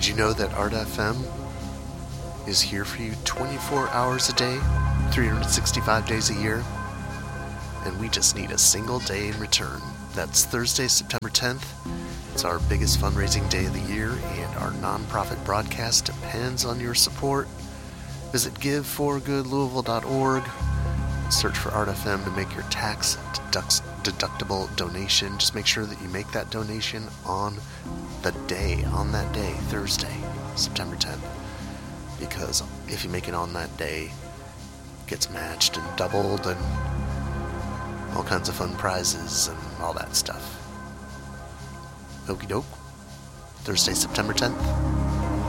you know that Art FM is here for you 24 hours a day, 365 days a year? And we just need a single day in return. That's Thursday, September 10th. It's our biggest fundraising day of the year, and our nonprofit broadcast depends on your support. Visit giveforgoodlouisville.org. Search for Art FM to make your tax deductible donation. Just make sure that you make that donation on that day, Thursday, September 10th. Because if you make it on that day, it gets matched and doubled and all kinds of fun prizes and all that stuff. Okie doke. Thursday, September 10th.